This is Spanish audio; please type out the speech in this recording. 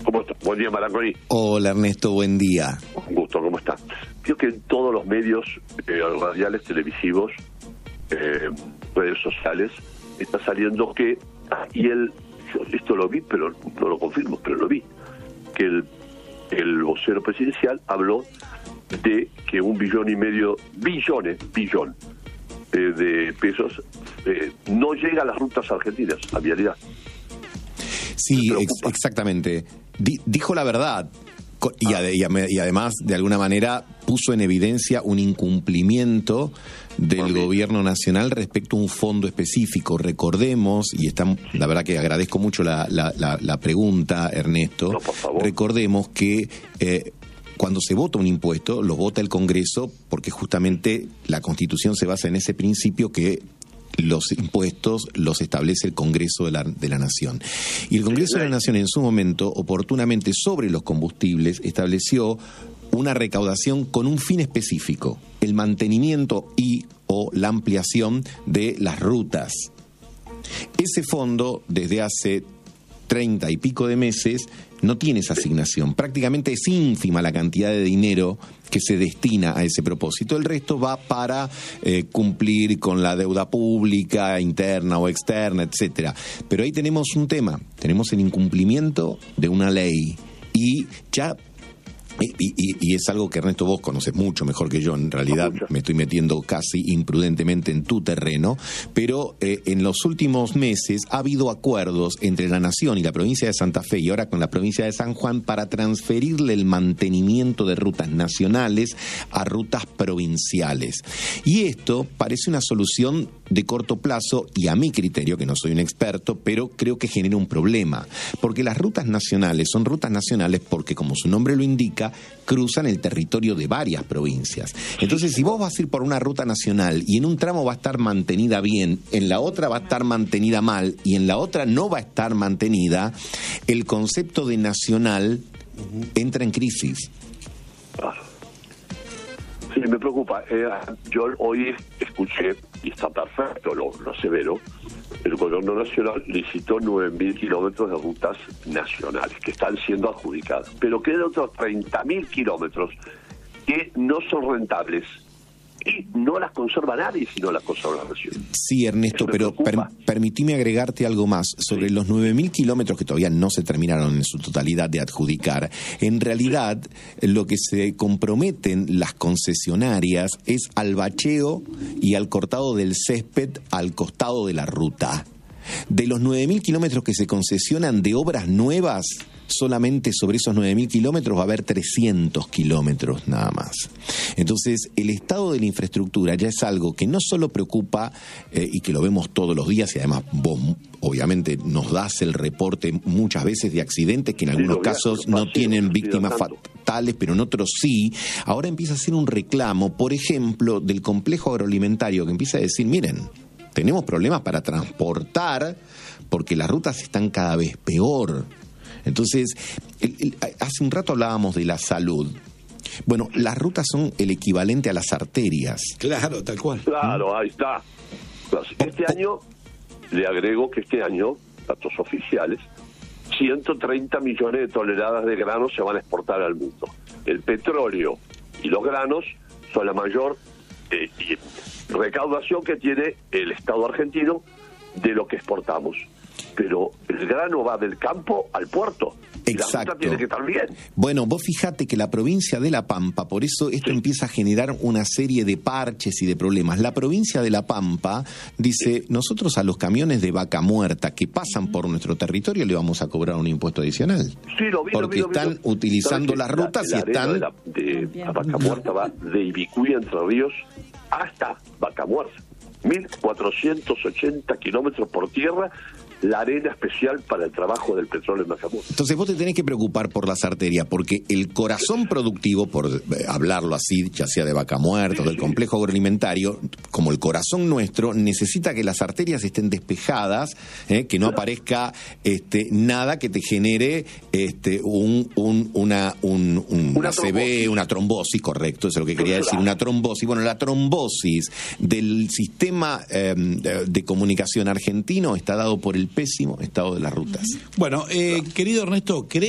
¿Cómo estás? Buen día, Marangoni. Hola, Ernesto, buen día. Un gusto, ¿cómo está? Creo que en todos los medios radiales, televisivos, redes sociales, está saliendo que, yo esto lo vi, pero no lo confirmo, pero lo vi, que el vocero presidencial habló de que 1,5 billón de pesos no llega a las rutas argentinas, a vialidad. Sí, exactamente. Dijo la verdad y además, de alguna manera, puso en evidencia un incumplimiento del gobierno nacional respecto a un fondo específico. Recordemos, la verdad que agradezco mucho la pregunta, Ernesto. No, por favor. Recordemos que cuando se vota un impuesto, lo vota el Congreso porque justamente la Constitución se basa en ese principio que los impuestos los establece el Congreso de la Nación. Y el Congreso de la Nación, en su momento, oportunamente sobre los combustibles, estableció una recaudación con un fin específico: el mantenimiento o la ampliación de las rutas. Ese fondo, desde hace 30 y pico de meses, no tiene esa asignación. Prácticamente es ínfima la cantidad de dinero que se destina a ese propósito. El resto va para cumplir con la deuda pública, interna o externa, etcétera. Pero ahí tenemos un tema, tenemos el incumplimiento de una ley y ya... Y es algo que, Ernesto, vos conoces mucho mejor que yo. En realidad me estoy metiendo casi imprudentemente en tu terreno, pero en los últimos meses ha habido acuerdos entre la Nación y la provincia de Santa Fe, y ahora con la provincia de San Juan, para transferirle el mantenimiento de rutas nacionales a rutas provinciales. Y esto parece una solución de corto plazo, y a mi criterio, que no soy un experto, pero creo que genera un problema, porque las rutas nacionales son rutas nacionales porque, como su nombre lo indica, cruzan el territorio de varias provincias. Entonces, si vos vas a ir por una ruta nacional y en un tramo va a estar mantenida bien, en la otra va a estar mantenida mal y en la otra no va a estar mantenida, el concepto de nacional entra en crisis. Sí, me preocupa. Yo hoy escuché, y está perfecto, lo asevero, el gobierno nacional licitó 9.000 kilómetros de rutas nacionales que están siendo adjudicadas, pero quedan otros 30.000 kilómetros que no son rentables y no las conserva nadie, sino las conserva la nación. Sí, Ernesto, pero permitime agregarte algo más. Sobre los 9.000 kilómetros que todavía no se terminaron en su totalidad de adjudicar, en realidad lo que se comprometen las concesionarias es al bacheo y al cortado del césped al costado de la ruta. De los 9.000 kilómetros que se concesionan de obras nuevas, solamente sobre esos 9.000 kilómetros va a haber 300 kilómetros nada más. Entonces, el estado de la infraestructura ya es algo que no solo preocupa, y que lo vemos todos los días, y además vos obviamente nos das el reporte muchas veces de accidentes que en algunos casos no tienen víctimas fatales, pero en otros sí. Ahora empieza a ser un reclamo, por ejemplo, del complejo agroalimentario, que empieza a decir, miren, tenemos problemas para transportar porque las rutas están cada vez peor. Entonces, hace un rato hablábamos de la salud. Bueno, las rutas son el equivalente a las arterias. Claro, tal cual. Claro, ahí está. Este año, le agrego que este año, datos oficiales, 130 millones de toneladas de granos se van a exportar al mundo. El petróleo y los granos son la mayor recaudación que tiene el Estado argentino de lo que exportamos. Pero el grano va del campo al puerto. Exacto. La ruta tiene que estar bien. Bueno, vos fijate que la provincia de La Pampa, por eso esto empieza a generar una serie de parches y de problemas. La provincia de La Pampa dice, nosotros a los camiones de vaca muerta que pasan por nuestro territorio le vamos a cobrar un impuesto adicional. Sí, lo vi. Porque están utilizando las rutas y están... La vaca muerta va de Ibicuí, Entre Ríos, hasta Vaca Muerta. 1.480 kilómetros por tierra, la arena especial para el trabajo del petróleo en Vaca Muerta. Entonces vos te tenés que preocupar por las arterias, porque el corazón productivo, por hablarlo así, ya sea de Vaca Muerta o del complejo agroalimentario, como el corazón nuestro, necesita que las arterias estén despejadas, que no aparezca nada que te genere una ACV, una trombosis, correcto, eso es lo que quería decir, una trombosis. Bueno, la trombosis del sistema de comunicación argentino está dado por el pésimo estado de las rutas. Bueno, querido Ernesto,